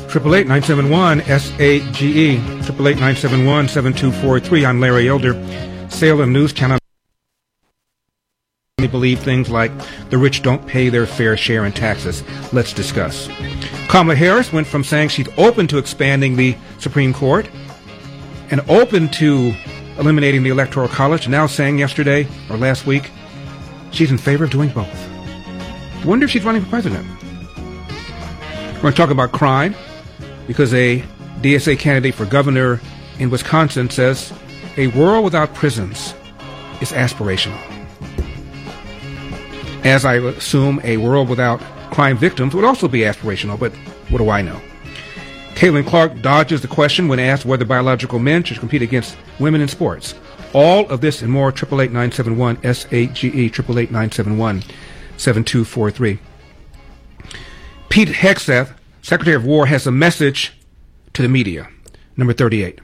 888-971-SAGE, 888-971-7243. I'm Larry Elder, Salem News Channel. Believe things like the rich don't pay their fair share in taxes. Let's discuss. Kamala Harris went from saying she's open to expanding the Supreme Court and open to eliminating the Electoral College, now saying yesterday or last week she's in favor of doing both. I wonder if she's running for president. We're going to talk about crime because a DSA candidate for governor in Wisconsin says a world without prisons is aspirational. As I assume a world without crime victims would also be aspirational, but what do I know? Caitlin Clark dodges the question when asked whether biological men should compete against women in sports. All of this and more, 888-971-SAGE, 888-971-7243. Pete Hegseth, Secretary of War, has a message to the media. Number 38.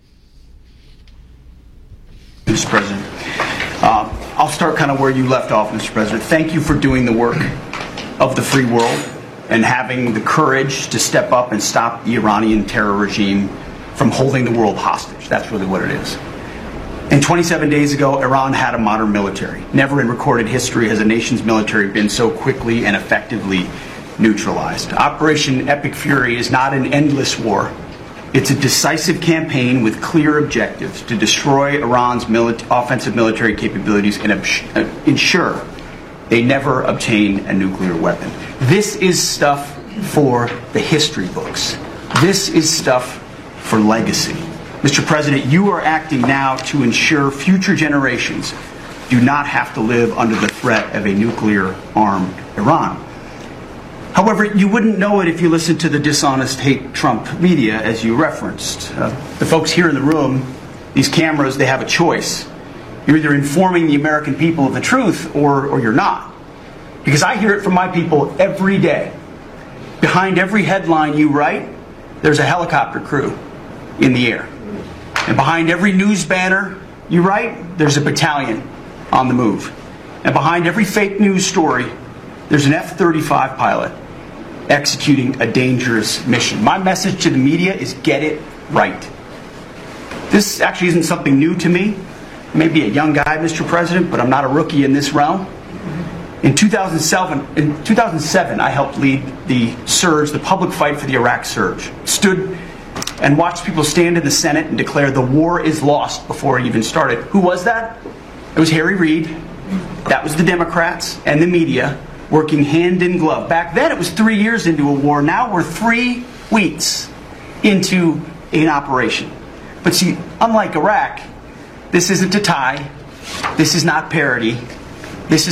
Mr. President, I'll start kind of where you left off, Mr. President. Thank you for doing the work of the free world and having the courage to step up and stop the Iranian terror regime from holding the world hostage. That's really what it is. And 27 days ago, Iran had a modern military. Never in recorded history has a nation's military been so quickly and effectively neutralized. Operation Epic Fury is not an endless war. It's a decisive campaign with clear objectives to destroy Iran's offensive military capabilities and ensure they never obtain a nuclear weapon. This is stuff for the history books. This is stuff for legacy. Mr. President, you are acting now to ensure future generations do not have to live under the threat of a nuclear-armed Iran. However, you wouldn't know it if you listened to the dishonest hate Trump media, as you referenced. The folks here in the room, these cameras, they have a choice. You're either informing the American people of the truth or you're not. Because I hear it from my people every day. Behind every headline you write, there's a helicopter crew in the air. And behind every news banner you write, there's a battalion on the move. And behind every fake news story, there's an F-35 pilot executing a dangerous mission. My message to the media is get it right. This actually isn't something new to me. I may be a young guy, Mr. President, but I'm not a rookie in this realm. In 2007, I helped lead the surge, the public fight for the Iraq surge. Stood and watched people stand in the Senate and declare the war is lost before it even started. Who was that? It was Harry Reid. That was the Democrats and the media working hand in glove. Back then it was 3 years into a war. Now we're 3 weeks into an operation. But see, unlike Iraq, this isn't a tie. This is not parity.